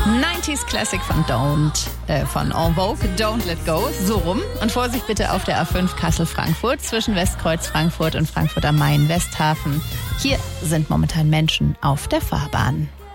90s Classic von En Vogue, Don't Let Go, so rum. Und Vorsicht bitte auf der A5 Kassel-Frankfurt zwischen Westkreuz Frankfurt und Frankfurt am Main Westhafen. Hier sind momentan Menschen auf der Fahrbahn.